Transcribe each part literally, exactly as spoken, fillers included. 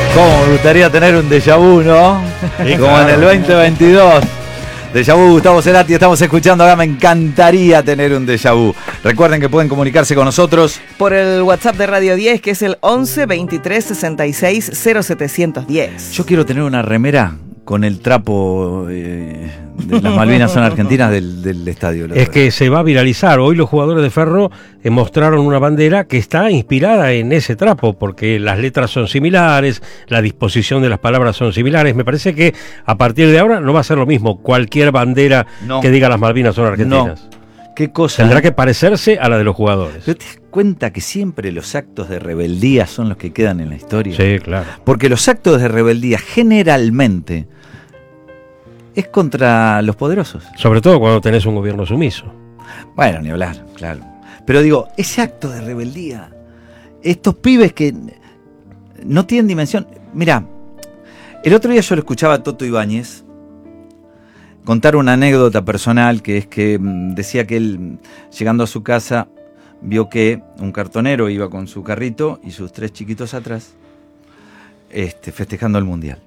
Cómo me gustaría tener un déjà vu, ¿no? Sí, como claro. en el veinte veintidós. Déjà vu, Gustavo Cerati, estamos escuchando acá. Me encantaría tener un déjà vu. Recuerden que pueden comunicarse con nosotros por el WhatsApp de Radio diez, que es el once veintitrés sesenta y seis cero setecientos diez. Yo quiero tener una remera con el trapo eh, de las Malvinas son argentinas del, del estadio. Es que se va a viralizar. Hoy los jugadores de Ferro eh, mostraron una bandera que está inspirada en ese trapo, porque las letras son similares, la disposición de las palabras son similares. Me parece que a partir de ahora no va a ser lo mismo cualquier bandera no. que diga las Malvinas son argentinas. No. ¿Qué cosa? Tendrá que parecerse a la de los jugadores. ¿Pero te das cuenta que siempre los actos de rebeldía son los que quedan en la historia? Sí, claro. Porque los actos de rebeldía generalmente es contra los poderosos. Sobre todo cuando tenés un gobierno sumiso. Bueno, ni hablar, claro. Pero digo, ese acto de rebeldía, estos pibes que no tienen dimensión. Mirá, el otro día yo lo escuchaba a Toto Ibáñez contar una anécdota personal, que es que mm, decía que él, llegando a su casa, vio que un cartonero iba con su carrito y sus tres chiquitos atrás, este, festejando el Mundial.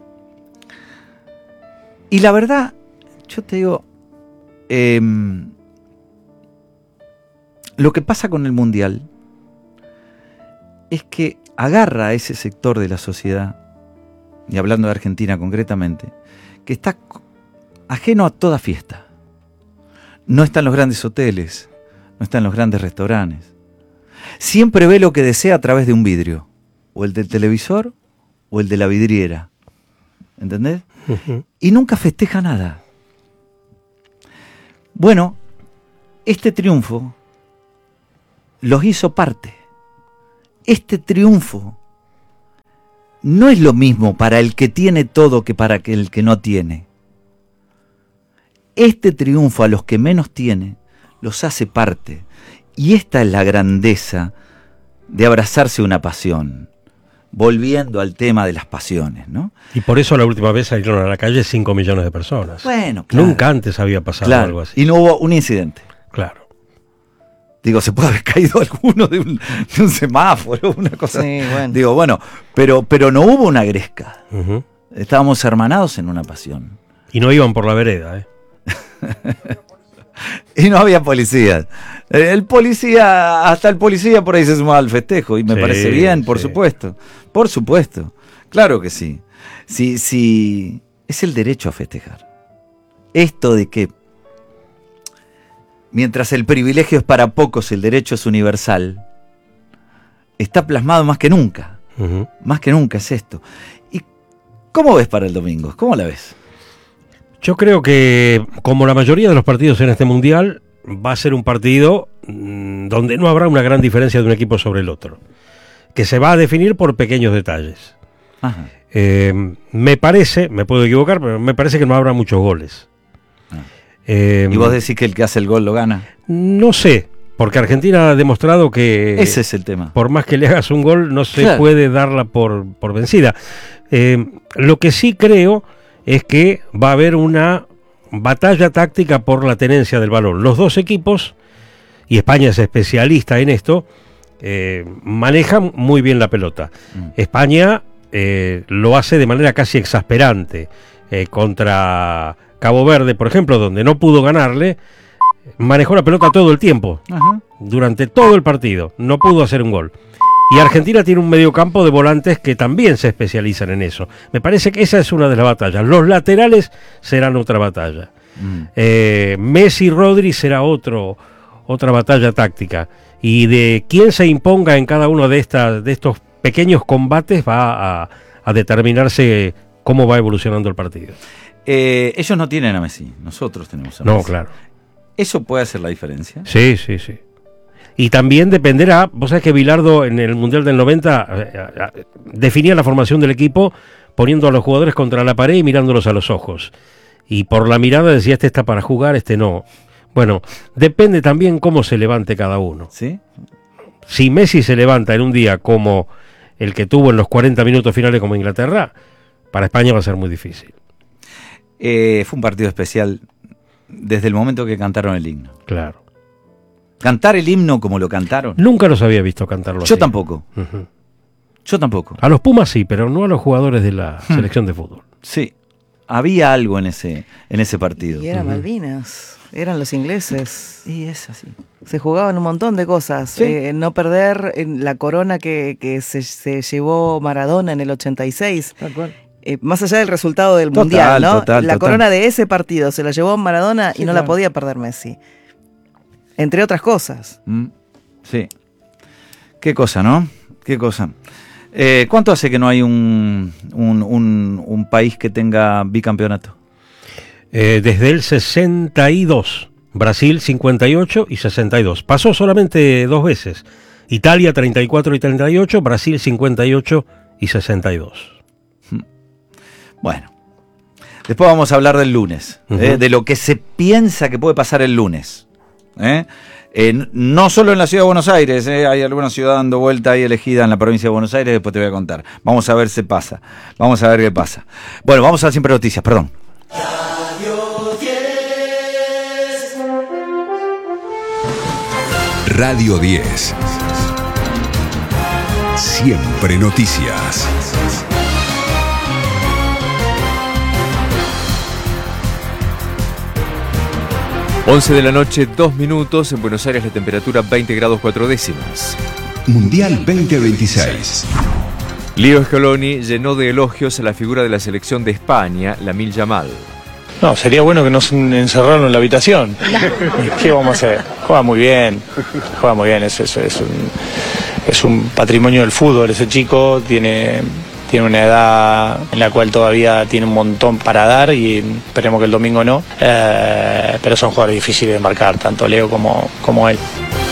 Y la verdad, yo te digo, eh, lo que pasa con el Mundial es que agarra a ese sector de la sociedad, y hablando de Argentina concretamente, que está ajeno a toda fiesta. No está en los grandes hoteles, no está en los grandes restaurantes. Siempre ve lo que desea a través de un vidrio, o el del televisor o el de la vidriera. ¿Entendés? Uh-huh. Y nunca festeja nada. Bueno, este triunfo los hizo parte. Este triunfo no es lo mismo para el que tiene todo que para el que no tiene. Este triunfo a los que menos tiene los hace parte. Y esta es la grandeza de abrazarse una pasión. Volviendo al tema de las pasiones, ¿no? Y por eso la última vez salieron a la calle cinco millones de personas. Bueno, claro. Nunca antes había pasado Claro. algo así. Y no hubo un incidente. Claro. Digo, se puede haber caído alguno de un, de un semáforo, una cosa. Sí, bueno. Digo, bueno, pero, pero no hubo una gresca. Uh-huh. Estábamos hermanados en una pasión. Y no iban por la vereda, ¿eh? Y no había policías. El policía, hasta el policía por ahí se sumaba al festejo. Y me Sí, parece bien, por sí. supuesto. Por supuesto. Claro que sí. Sí, sí. Es el derecho a festejar. Esto de que mientras el privilegio es para pocos, el derecho es universal, está plasmado más que nunca. Uh-huh. Más que nunca es esto. ¿Y cómo ves para el domingo? ¿Cómo la ves? Yo creo que, como la mayoría de los partidos en este Mundial, va a ser un partido mmm, donde no habrá una gran diferencia de un equipo sobre el otro, que se va a definir por pequeños detalles. Ajá. Eh, me parece, me puedo equivocar, pero me parece que no habrá muchos goles. Ah. Eh, ¿Y vos decís que el que hace el gol lo gana? No sé, porque Argentina ha demostrado que Ese es el tema. por más que le hagas un gol, no se Claro. puede darla por, por vencida. Eh, lo que sí creo es que va a haber una batalla táctica por la tenencia del balón. Los dos equipos, y España es especialista en esto, eh, manejan muy bien la pelota. Mm. España eh, lo hace de manera casi exasperante. Eh, contra Cabo Verde, por ejemplo, donde no pudo ganarle, manejó la pelota todo el tiempo, Ajá. durante todo el partido, no pudo hacer un gol. Y Argentina tiene un mediocampo de volantes que también se especializan en eso. Me parece que esa es una de las batallas. Los laterales serán otra batalla. Mm. Eh, Messi y Rodri será otro, otra batalla táctica. Y de quién se imponga en cada uno de, estas, de estos pequeños combates va a, a determinarse cómo va evolucionando el partido. Eh, ellos no tienen a Messi, nosotros tenemos a Messi. No, claro. ¿Eso puede hacer la diferencia? Sí, sí, sí. Y también dependerá, vos sabés que Bilardo en el Mundial del noventa eh, eh, definía la formación del equipo poniendo a los jugadores contra la pared y mirándolos a los ojos. Y por la mirada decía, este está para jugar, este no. Bueno, depende también cómo se levante cada uno. ¿Sí? Si Messi se levanta en un día como el que tuvo en los cuarenta minutos finales como Inglaterra, para España va a ser muy difícil. Eh, fue un partido especial desde el momento que cantaron el himno. Claro. Cantar el himno como lo cantaron. Nunca los había visto cantarlo así. Yo tampoco. Uh-huh. Yo tampoco. A los Pumas sí, pero no a los jugadores de la hmm. selección de fútbol. Sí, había algo en ese, en ese partido. Y era uh-huh. Malvinas, eran los ingleses. Y es así. Se jugaban un montón de cosas. ¿Sí? Eh, no perder en la corona que, que se, se llevó Maradona en el ochenta y seis. Tal cual. Eh, más allá del resultado del total, Mundial, ¿no? Total, la total. corona de ese partido se la llevó Maradona sí, y no claro. la podía perder Messi. Entre otras cosas. Mm, sí. Qué cosa, ¿no? Qué cosa. Eh, ¿Cuánto hace que no hay un, un, un, un país que tenga bicampeonato? Eh, desde el sesenta y dos. Brasil cincuenta y ocho y sesenta y dos. Pasó solamente dos veces. Italia treinta y cuatro y treinta y ocho, Brasil cincuenta y ocho y sesenta y dos. Bueno, después vamos a hablar del lunes, uh-huh. ¿eh? de lo que se piensa que puede pasar el lunes. ¿eh? Eh, no solo en la ciudad de Buenos Aires, ¿eh? hay alguna ciudad dando vuelta ahí elegida en la provincia de Buenos Aires, después te voy a contar. Vamos a ver si pasa, vamos a ver qué pasa. Bueno, vamos a dar siempre noticias, perdón. Radio diez. Radio diez. Siempre noticias. once de la noche, dos minutos. En Buenos Aires la temperatura veinte grados cuatro décimas. Mundial veinte veintiséis. Leo Scaloni llenó de elogios a la figura de la selección de España, Lamine Yamal. No, sería bueno que nos encerraran en la habitación. ¿Qué vamos a hacer? Juega muy bien, juega muy bien, es, es, es, un, es un patrimonio del fútbol. Ese chico tiene... Tiene una edad en la cual todavía tiene un montón para dar y esperemos que el domingo no. Eh, pero son jugadores difíciles de marcar, tanto Leo como, como él.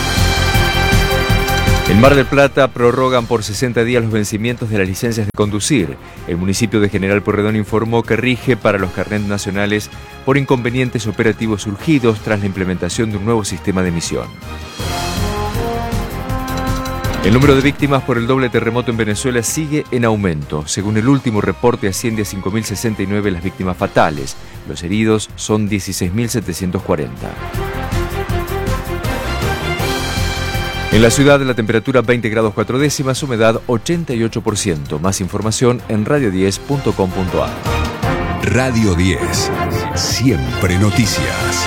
En Mar del Plata prorrogan por sesenta días los vencimientos de las licencias de conducir. El municipio de General Pueyrredón informó que rige para los carnets nacionales por inconvenientes operativos surgidos tras la implementación de un nuevo sistema de emisión. El número de víctimas por el doble terremoto en Venezuela sigue en aumento. Según el último reporte, asciende a cinco mil sesenta y nueve las víctimas fatales. Los heridos son dieciséis mil setecientos cuarenta. En la ciudad, la temperatura veinte grados cuatro décimas, humedad ochenta y ocho por ciento. Más información en radio diez punto com punto a r. Radio diez. Siempre noticias.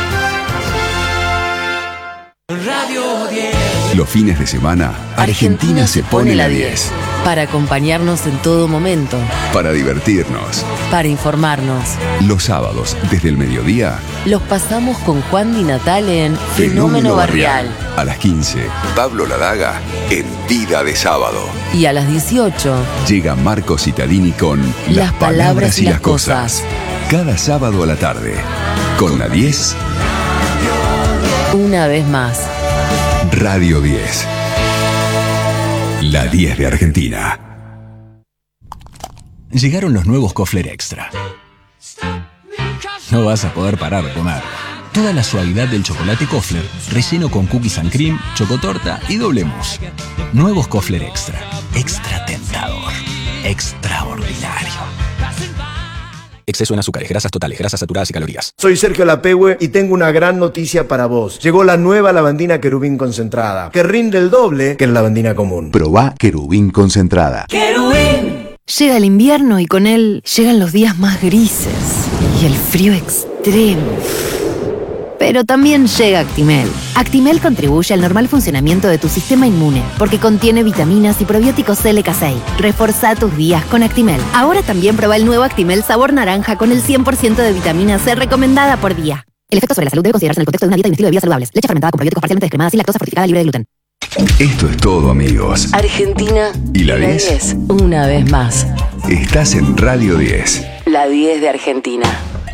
Radio diez. Los fines de semana, Argentina, Argentina se pone la diez. Para acompañarnos en todo momento. Para divertirnos. Para informarnos. Los sábados, desde el mediodía, los pasamos con Juan Di Natale en Fenómeno, Fenómeno Barrial. Barrial. A las quince, Pablo Ladaga en Vida de Sábado. Y a las dieciocho, llega Marco Cittadini con Las, las palabras, palabras y las cosas. cosas. Cada sábado a la tarde. Con la diez. Una vez más. Radio diez. La diez de Argentina. Llegaron los nuevos Kofler Extra. No vas a poder parar de comer. Toda la suavidad del chocolate Kofler, relleno con cookies and cream, chocotorta y doble mousse. Nuevos Kofler Extra. Extra tentador. Extraordinario. Exceso en azúcares, grasas totales, grasas saturadas y calorías. Soy Sergio Lapehue y tengo una gran noticia para vos. Llegó la nueva lavandina Querubín concentrada, que rinde el doble que la lavandina común. Probá Querubín concentrada. ¡Querubín! Llega el invierno y con él llegan los días más grises y el frío extremo. Pero también llega Actimel. Actimel contribuye al normal funcionamiento de tu sistema inmune porque contiene vitaminas y probióticos L K seis. Reforzá tus días con Actimel. Ahora también prueba el nuevo Actimel sabor naranja con el cien por ciento de vitamina C recomendada por día. El efecto sobre la salud debe considerarse en el contexto de una dieta y un estilo de vida saludables. Leche fermentada con probióticos parcialmente descremadas sin lactosa fortificada libre de gluten. Esto es todo, amigos. Argentina y la diez. Una vez más. Estás en Radio diez. La diez de Argentina.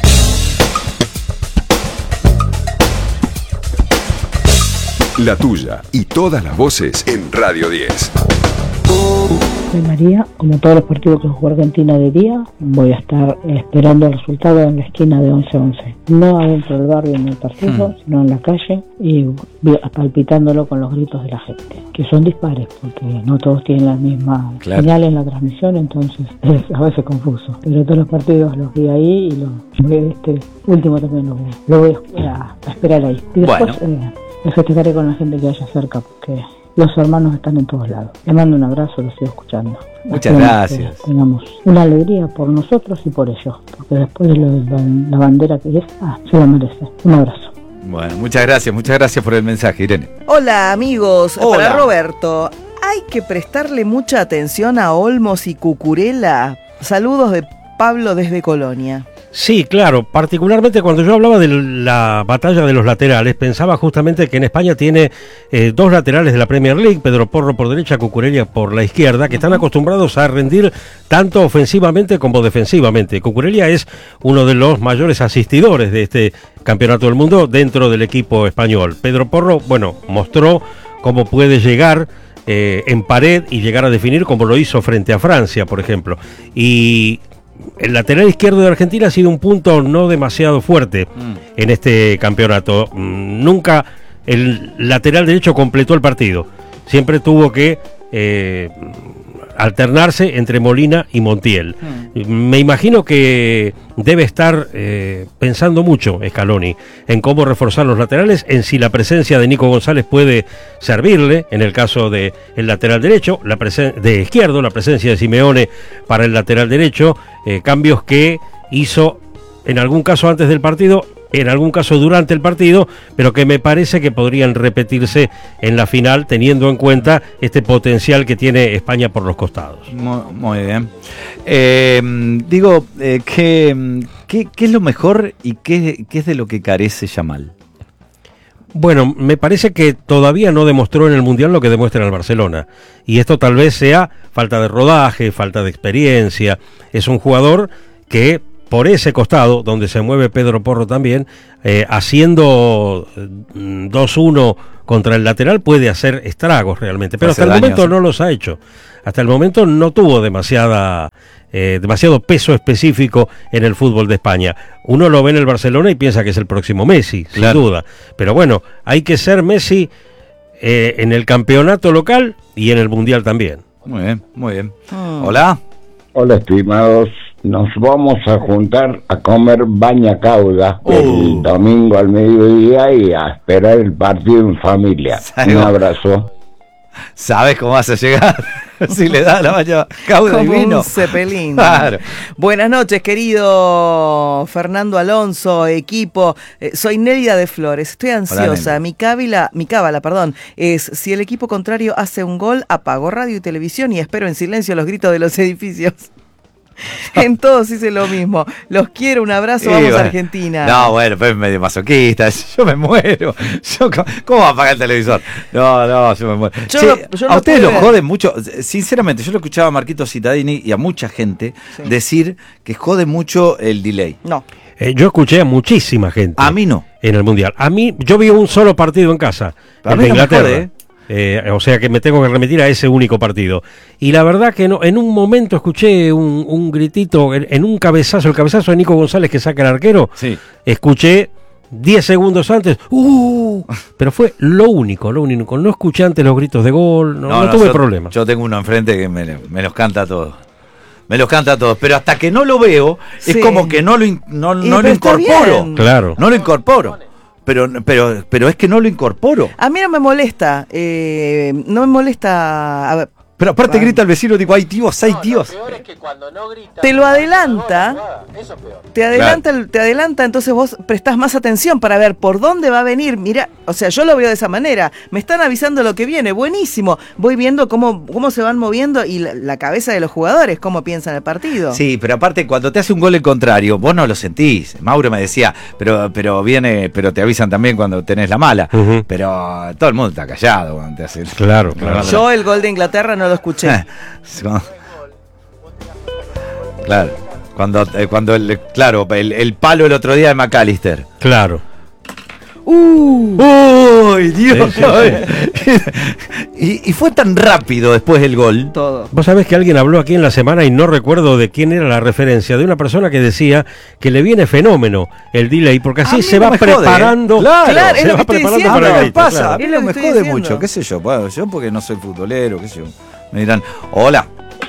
La tuya y todas las voces en Radio diez. Soy María, como todos los partidos que jugó Argentina de día, voy a estar esperando el resultado en la esquina de once once. No adentro del barrio en el partido, hmm. sino en la calle y palpitándolo con los gritos de la gente, que son dispares, porque no todos tienen la misma claro. señal en la transmisión, entonces es a veces confuso. Pero todos los partidos los vi ahí y los este último también lo voy, lo voy a, a esperar ahí. Y después, bueno. eh, me festejaré con la gente que haya cerca, porque los hermanos están en todos lados. Les mando un abrazo, los sigo escuchando. Muchas gracias. Que tengamos una alegría por nosotros y por ellos, porque después de lo de la bandera que es, ah, se lo merece. Un abrazo. Bueno, muchas gracias, muchas gracias por el mensaje, Irene. Hola amigos, Hola. Para Roberto, hay que prestarle mucha atención a Olmos y Cucurella. Saludos de Pablo desde Colonia. Sí, claro, particularmente cuando yo hablaba de la batalla de los laterales, pensaba justamente que en España tiene eh, dos laterales de la Premier League, Pedro Porro por derecha, Cucurella por la izquierda, que están acostumbrados a rendir tanto ofensivamente como defensivamente. Cucurella es uno de los mayores asistidores de este campeonato del mundo dentro del equipo español. Pedro Porro, bueno, mostró cómo puede llegar eh, en pared y llegar a definir, como lo hizo frente a Francia, por ejemplo. Y el lateral izquierdo de Argentina ha sido un punto no demasiado fuerte mm. en este campeonato. Nunca el lateral derecho completó el partido. Siempre tuvo que eh, alternarse entre Molina y Montiel. Mm. Me imagino que debe estar eh, pensando mucho Scaloni en cómo reforzar los laterales, en si la presencia de Nico González puede servirle, en el caso de el lateral derecho, la presen- de izquierdo, la presencia de Simeone para el lateral derecho, eh, cambios que hizo en algún caso antes del partido, en algún caso durante el partido, pero que me parece que podrían repetirse en la final, teniendo en cuenta este potencial que tiene España por los costados. Muy, muy bien. Eh, digo, eh, ¿qué, qué, ¿qué es lo mejor y qué, qué es de lo que carece Yamal? Bueno, me parece que todavía no demostró en el Mundial lo que demuestra en el Barcelona. Y esto tal vez sea falta de rodaje, falta de experiencia. Es un jugador que por ese costado, donde se mueve Pedro Porro también, eh, haciendo dos uno contra el lateral puede hacer estragos realmente, pero hasta el daño, momento sí. no los ha hecho. Hasta el momento no tuvo demasiada eh, demasiado peso específico en el fútbol de España. Uno lo ve en el Barcelona y piensa que es el próximo Messi, claro. sin duda. Pero bueno, hay que ser Messi eh, en el campeonato local y en el Mundial también. Muy bien, muy bien. Oh. Hola. Hola, estimados. Nos vamos a juntar a comer baña cauda uh. el domingo al mediodía y a esperar el partido en familia. Un abrazo. ¿Sabes cómo vas a llegar? Si le das la baña cauda y vino. Un cepelín. Claro. Buenas noches, querido Fernando Alonso, equipo. Eh, soy Nélida de Flores. Estoy ansiosa. Hola, mi cábala, mi cábala, perdón, es si el equipo contrario hace un gol, apago radio y televisión y espero en silencio los gritos de los edificios. En todos hice lo mismo. Los quiero, un abrazo, sí, vamos bueno. a Argentina. No, bueno, pues es medio masoquista. Yo me muero. Yo, ¿Cómo va a apagar el televisor? No, no, yo me muero. Yo sí, no, yo a no ustedes lo joden mucho. Sinceramente, yo lo escuchaba a Marquito Cittadini y a mucha gente sí. decir que jode mucho el delay. No. Eh, yo escuché a muchísima gente. A mí no. En el Mundial. A mí, yo vi un solo partido en casa. A el mí de no Inglaterra. Me jode, ¿eh? Eh, o sea que me tengo que remitir a ese único partido. Y la verdad que no, en un momento escuché un, un gritito, en, en un cabezazo, el cabezazo de Nico González que saca el arquero, sí. escuché diez segundos antes, ¡uh! Pero fue lo único, lo único. No escuché antes los gritos de gol, no, no, no, no tuve yo, problema. Yo tengo uno enfrente que me, me los canta a todos. Me los canta a todos, pero hasta que no lo veo, sí. es como que no lo, no, no lo incorporo. Claro. No lo incorporo. Pero, pero, pero es que no lo incorporo. A mí no me molesta, eh, no me molesta. A ver, pero aparte ah. grita el vecino, digo, ay Dios, ay no, Dios. Lo peor es que cuando no grita, te lo adelanta, eso es peor. Te adelanta, claro. te adelanta, entonces vos prestás más atención para ver por dónde va a venir. Mira, o sea, yo lo veo de esa manera. Me están avisando lo que viene, buenísimo. Voy viendo cómo, cómo se van moviendo y la, la cabeza de los jugadores, cómo piensan el partido. Sí, pero aparte cuando te hace un gol el contrario, vos no lo sentís. Mauro me decía, pero, pero viene, pero te avisan también cuando tenés la mala. Uh-huh. Pero todo el mundo está callado cuando te hace. Claro, claro. Yo el gol de Inglaterra no lo escuché. Claro, cuando, eh, cuando el, claro, el, el palo el otro día de McAllister. Claro. ¡Uh! ¡Uy, Dios! Sí, sí, sí. y, y fue tan rápido después del gol. Todo. Vos sabés que alguien habló aquí en la semana y no recuerdo de quién era la referencia, de una persona que decía que le viene fenómeno el delay, porque así se no va preparando. Jode, ¿eh? Claro, claro, se es va preparando diciendo, para el grito. Pasa, claro. A mí no me jode mucho, qué sé yo, bueno, yo porque no soy futbolero, qué sé yo. Me dirán, hola.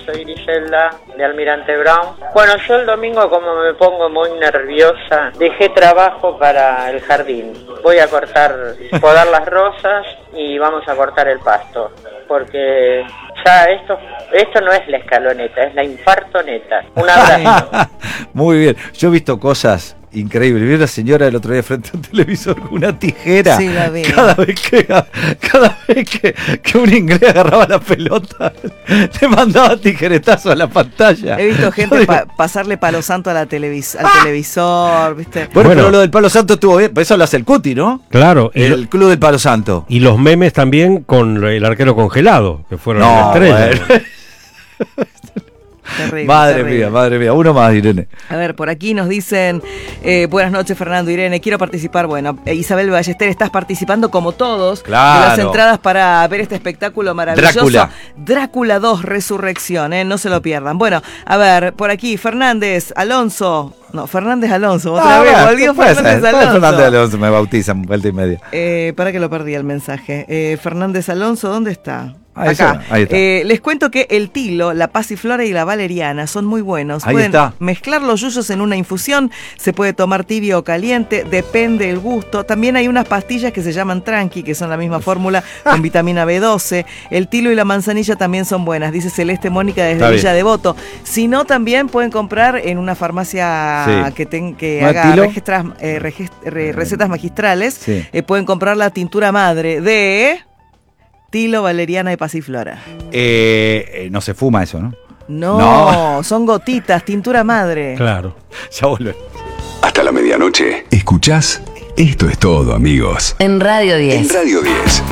soy Griselda de Almirante Brown. Bueno, yo el domingo, como me pongo muy nerviosa, dejé trabajo para el jardín. Voy a cortar, podar las rosas y vamos a cortar el pasto, porque ya esto esto no es la escaloneta, es la infartoneta. Un abrazo. Muy bien, yo he visto cosas increíbles. Vi a una señora el otro día frente a un televisor con una tijera. Sí, la vi. Cada vez que cada vez que, que un inglés agarraba la pelota, le mandaba tijeretazo a la pantalla. He visto gente digo, pa pasarle palo santo a la televis al ¡ah! televisor, ¿viste? Bueno, bueno, pero lo del palo santo estuvo bien, eso lo hace el Cuti, ¿no? Claro. El, el club del palo santo. Y los memes también con el arquero congelado, que fueron no, la estrella. Bueno. Terrible, madre terrible. mía, madre mía. Uno más, Irene. A ver, por aquí nos dicen, eh, buenas noches, Fernando, Irene, quiero participar. Bueno, eh, Isabel Ballester, estás participando como todos. Claro. De las entradas para ver este espectáculo maravilloso. Drácula. Drácula dos, Resurrección, eh, no se lo pierdan. Bueno, a ver, por aquí, Fernández, Alonso. No, Fernández Alonso, otra ah, vez, bueno, volvió pues, Fernández pues, Alonso. Fernández Alonso me bautizan, vuelta y media. Eh, para que lo perdí el mensaje. Eh, Fernández Alonso, ¿dónde está? Ahí Acá. está, ahí está. Eh, les cuento que el tilo, la pasiflora y la valeriana son muy buenos. Ahí Pueden está. mezclar los yuyos en una infusión, se puede tomar tibio o caliente, depende del gusto. También hay unas pastillas que se llaman tranqui, que son la misma fórmula con vitamina B doce. El tilo y la manzanilla también son buenas, dice Celeste Mónica desde Está Villa bien. Devoto. Si no, también pueden comprar en una farmacia Sí. que, ten, que ¿No haga tilo? registras, eh, regist- re- recetas magistrales. Sí. Eh, pueden comprar la tintura madre de tilo, valeriana y pasiflora. Eh, eh, no se fuma eso, ¿no? No, No. son gotitas, tintura madre. Claro. Ya vuelve. Hasta la medianoche. ¿Escuchás? Esto es todo, amigos. En Radio diez. En Radio diez.